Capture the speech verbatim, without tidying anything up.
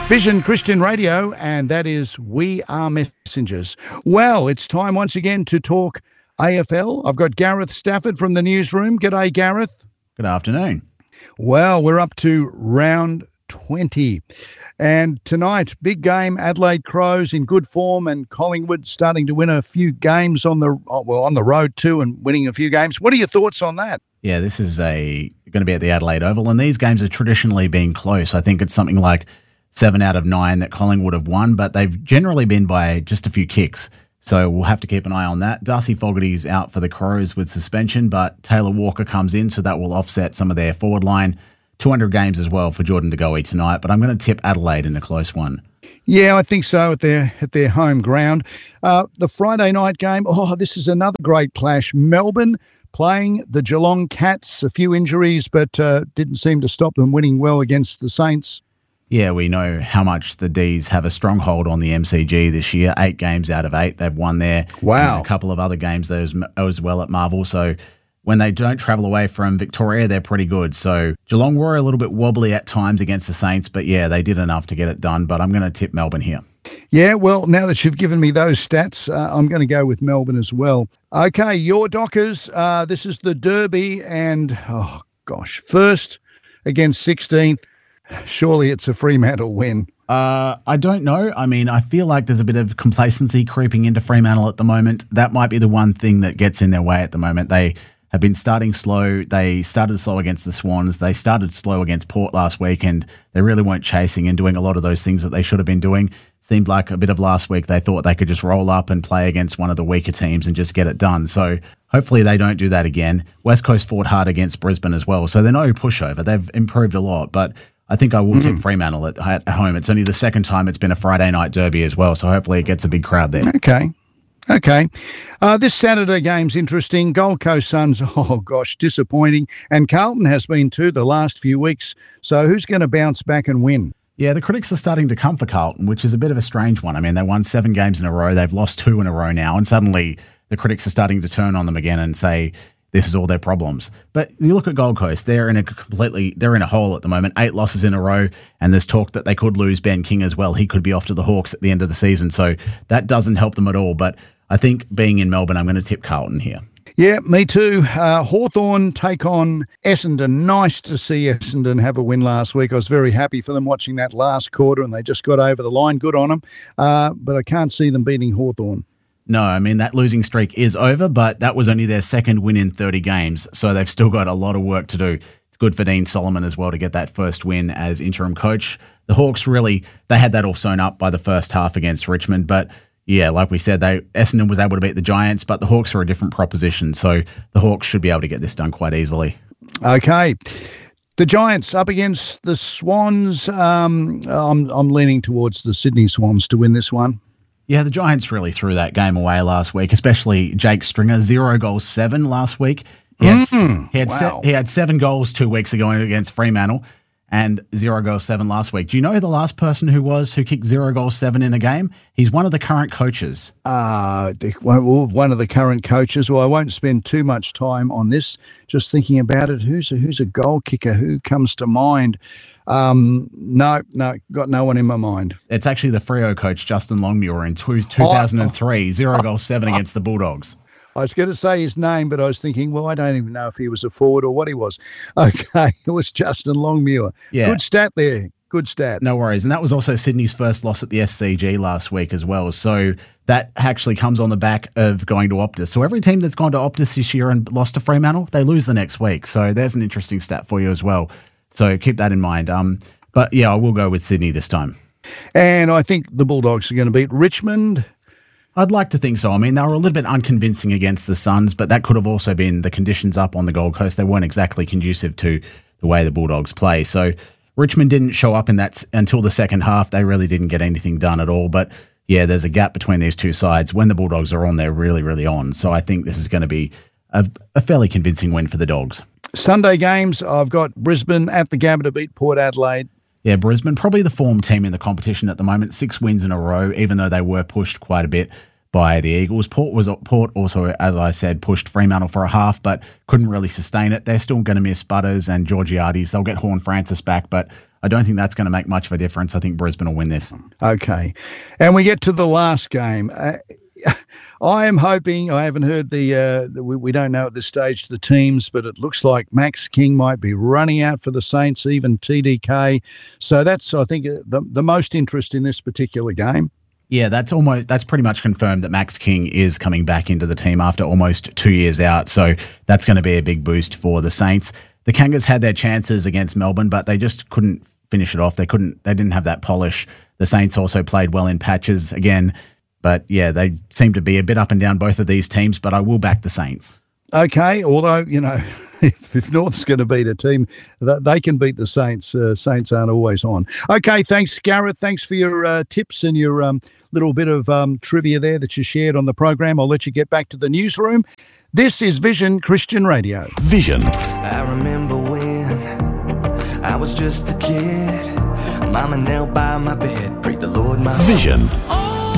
Vision Christian Radio, and that is We Are Messengers. Well, it's time once again to talk A F L. I've got Gareth Stafford from the newsroom. G'day, Gareth. Good afternoon. Well, we're up to round twenty. And tonight, big game, Adelaide Crows in good form and Collingwood starting to win a few games on the well on the road too and winning a few games. What are your thoughts on that? Yeah, this is a going to be at the Adelaide Oval, and these games are traditionally been close. I think it's something like seven out of nine that Collingwood have won, but they've generally been by just a few kicks. So we'll have to keep an eye on that. Darcy Fogarty's out for the Crows with suspension, but Taylor Walker comes in, so that will offset some of their forward line. two hundred games as well for Jordan De Goey tonight, but I'm going to tip Adelaide in a close one. Yeah, I think so at their at their home ground. Uh, the Friday night game, oh, this is another great clash. Melbourne playing the Geelong Cats. A few injuries, but uh, didn't seem to stop them winning well against the Saints. Yeah, we know how much the D's have a stronghold on the M C G this year. Eight games out of eight they've won there. Wow. And a couple of other games as, as well at Marvel. So when they don't travel away from Victoria, they're pretty good. So Geelong were a little bit wobbly at times against the Saints, but yeah, they did enough to get it done. But I'm going to tip Melbourne here. Yeah, well, now that you've given me those stats, uh, I'm going to go with Melbourne as well. Okay, your Dockers, uh, this is the Derby and, oh gosh, first against sixteenth. Surely it's a Fremantle win. Uh, I don't know. I mean, I feel like there's a bit of complacency creeping into Fremantle at the moment. That might be the one thing that gets in their way at the moment. They have been starting slow. They started slow against the Swans. They started slow against Port last week, and they really weren't chasing and doing a lot of those things that they should have been doing. Seemed like a bit of last week they thought they could just roll up and play against one of the weaker teams and just get it done. So hopefully they don't do that again. West Coast fought hard against Brisbane as well, so they're no pushover. They've improved a lot, but I think I will tip Fremantle at, at home. It's only the second time it's been a Friday night derby as well, so hopefully it gets a big crowd there. Okay. Okay. Uh, this Saturday game's interesting. Gold Coast Suns, oh gosh, disappointing. And Carlton has been too the last few weeks. So who's going to bounce back and win? Yeah, the critics are starting to come for Carlton, which is a bit of a strange one. I mean, they won seven games in a row. They've lost two in a row now, and suddenly the critics are starting to turn on them again and say this is all their problems. But you look at Gold Coast, they're in a completely, they're in a hole at the moment, eight losses in a row, and there's talk that they could lose Ben King as well. He could be off to the Hawks at the end of the season, so that doesn't help them at all. But I think being in Melbourne, I'm going to tip Carlton here. Yeah, me too. Uh, Hawthorn take on Essendon. Nice to see Essendon have a win last week. I was very happy for them watching that last quarter, and they just got over the line. Good on them. Uh, but I can't see them beating Hawthorn. No, I mean, that losing streak is over, but that was only their second win in thirty games, so they've still got a lot of work to do. It's good for Dean Solomon as well to get that first win as interim coach. The Hawks really, they had that all sewn up by the first half against Richmond, but yeah, like we said, they Essendon was able to beat the Giants, but the Hawks are a different proposition, so the Hawks should be able to get this done quite easily. Okay. The Giants up against the Swans. Um, I'm, I'm leaning towards the Sydney Swans to win this one. Yeah, the Giants really threw that game away last week, especially Jake Stringer, zero goals, seven last week. He had, mm, he, had wow. se- he had seven goals two weeks ago against Fremantle and zero goals, seven last week. Do you know who the last person who was who kicked zero goals, seven in a game? He's one of the current coaches. Uh, one of the current coaches. Well, I won't spend too much time on this, just thinking about it. Who's a, who's a goal kicker? Who comes to mind? Um, no, no, got no one in my mind. It's actually the Freo coach, Justin Longmuir, in two, two thousand three, oh. zero goals, seven against the Bulldogs. I was going to say his name, but I was thinking, well, I don't even know if he was a forward or what he was. Okay, it was Justin Longmuir. Yeah. Good stat there. Good stat. No worries. And that was also Sydney's first loss at the S C G last week as well. So that actually comes on the back of going to Optus. So every team that's gone to Optus this year and lost to Fremantle, they lose the next week. So there's an interesting stat for you as well. So keep that in mind. Um, but, yeah, I will go with Sydney this time. And I think the Bulldogs are going to beat Richmond. I'd like to think so. I mean, they were a little bit unconvincing against the Suns, but that could have also been the conditions up on the Gold Coast. They weren't exactly conducive to the way the Bulldogs play. So Richmond didn't show up in that until the second half. They really didn't get anything done at all. But, yeah, there's a gap between these two sides. When the Bulldogs are on, they're really, really on. So I think this is going to be a, a fairly convincing win for the Dogs. Sunday games, I've got Brisbane at the Gabba to beat Port Adelaide. Yeah, Brisbane, probably the form team in the competition at the moment. Six wins in a row, even though they were pushed quite a bit by the Eagles. Port was Port also, as I said, pushed Fremantle for a half, but couldn't really sustain it. They're still going to miss Butters and Georgiades. They'll get Horn Francis back, but I don't think that's going to make much of a difference. I think Brisbane will win this. Okay. And we get to the last game. Uh, I am hoping, I haven't heard the, uh, the we, we don't know at this stage the teams, but it looks like Max King might be running out for the Saints, even T D K. So that's, I think, the, the most interest in this particular game. Yeah, that's almost that's pretty much confirmed that Max King is coming back into the team after almost two years out. So that's going to be a big boost for the Saints. The Kangas had their chances against Melbourne, but they just couldn't finish it off. They couldn't. They didn't have that polish. The Saints also played well in patches again, but yeah, they seem to be a bit up and down, both of these teams. But I will back the Saints. Okay, although, you know, if, if North's going to beat a team, they can beat the Saints. Uh, Saints aren't always on. Okay, thanks, Gareth. Thanks for your uh, tips and your um, little bit of um, trivia there that you shared on the program. I'll let you get back to the newsroom. This is Vision Christian Radio. Vision. I remember when I was just a kid, Mama knelt by my bed, prayed the Lord my Vision. Oh,